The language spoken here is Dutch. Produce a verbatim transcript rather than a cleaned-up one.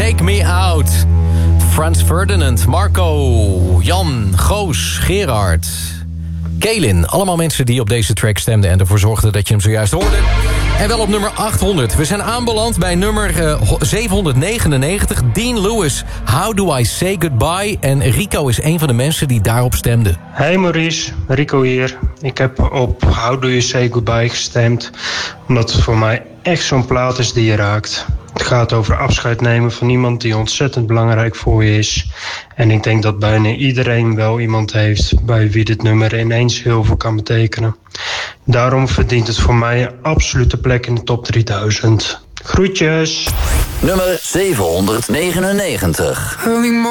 Take Me Out. Frans Ferdinand, Marco, Jan, Goos, Gerard, Kelin. Allemaal mensen die op deze track stemden en ervoor zorgden dat je hem zojuist hoorde. En wel op nummer achthonderd. We zijn aanbeland bij nummer uh, zevenhonderdnegenennegentig. Dean Lewis, How Do I Say Goodbye? En Rico is een van de mensen die daarop stemde. Hey Maurice, Rico hier. Ik heb op How Do You Say Goodbye gestemd, omdat het voor mij echt zo'n plaat is die je raakt. Het gaat over afscheid nemen van iemand die ontzettend belangrijk voor je is. En ik denk dat bijna iedereen wel iemand heeft bij wie dit nummer ineens heel veel kan betekenen. Daarom verdient het voor mij een absolute plek in de top drieduizend. Groetjes! Nummer zevenhonderdnegenennegentig.